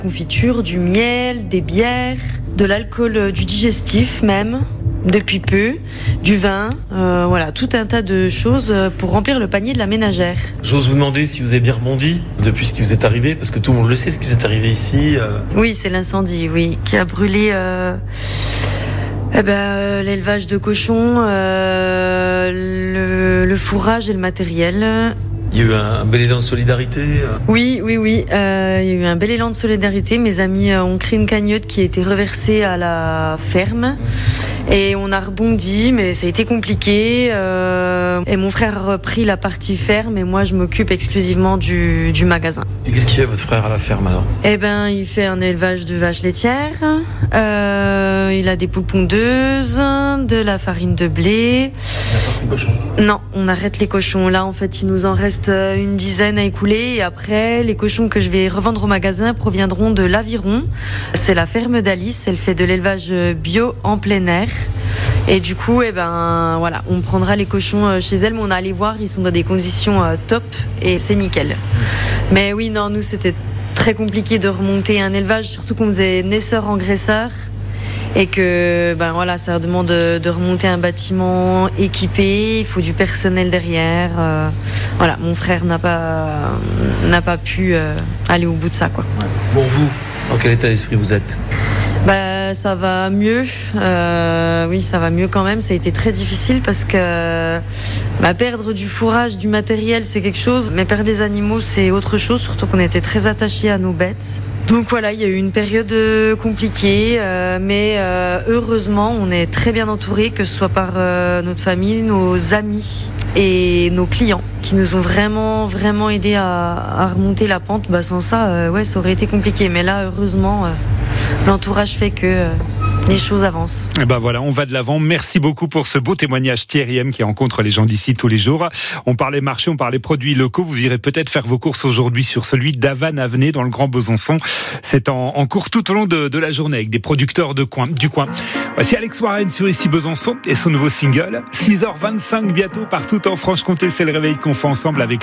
Confiture, du miel, des bières, de l'alcool, du digestif même, depuis peu, du vin, voilà, tout un tas de choses pour remplir le panier de la ménagère. J'ose vous demander si vous avez bien rebondi depuis ce qui vous est arrivé, parce que tout le monde le sait, ce qui vous est arrivé ici. Oui, c'est l'incendie, oui, qui a brûlé l'élevage de cochons, le fourrage et le matériel. Il y a eu un bel élan de solidarité. Oui. Il y a eu un bel élan de solidarité. Mes amis ont créé une cagnotte qui a été reversée à la ferme. Et on a rebondi, mais ça a été compliqué. Et mon frère a repris la partie ferme et moi je m'occupe exclusivement du magasin. Et qu'est-ce qu'il fait votre frère à la ferme alors ? Il fait un élevage de vaches laitières. Il a des poules pondeuses, de la farine de blé. Les cochons ? Non, on arrête les cochons. Là, en fait, il nous en reste une dizaine à écouler. Et après, les cochons que je vais revendre au magasin proviendront de l'Aviron. C'est la ferme d'Alice. Elle fait de l'élevage bio en plein air. Et du coup, on prendra les cochons chez elle. Mais on a allé voir, ils sont dans des conditions top et c'est nickel. Mais oui, non, nous, c'était très compliqué de remonter un élevage, surtout qu'on faisait naisseur-engraisseur. Et que ça demande de remonter un bâtiment équipé, il faut du personnel derrière. Mon frère n'a pas pu aller au bout de ça, quoi. Bon, vous, dans quel état d'esprit vous êtes ? Ça va mieux. Oui, ça va mieux quand même. Ça a été très difficile parce que perdre du fourrage, du matériel, c'est quelque chose, mais perdre des animaux, c'est autre chose, surtout qu'on était très attachés à nos bêtes. Donc voilà, il y a eu une période compliquée, mais heureusement, on est très bien entourés, que ce soit par notre famille, nos amis et nos clients, qui nous ont vraiment, vraiment aidés à remonter la pente. Sans ça, ça aurait été compliqué. Mais là, heureusement, l'entourage fait que les choses avancent. Et voilà, on va de l'avant. Merci beaucoup pour ce beau témoignage, Thierry M, qui rencontre les gens d'ici tous les jours. On parlait marché, on parlait produits locaux. Vous irez peut-être faire vos courses aujourd'hui sur celui d'Avannes-Avenay dans le Grand Besançon. C'est en cours tout au long de la journée avec des producteurs du coin. Voici Alex Warren sur Ici Besançon et son nouveau single. 6h25 bientôt partout en Franche-Comté. C'est le réveil qu'on fait ensemble avec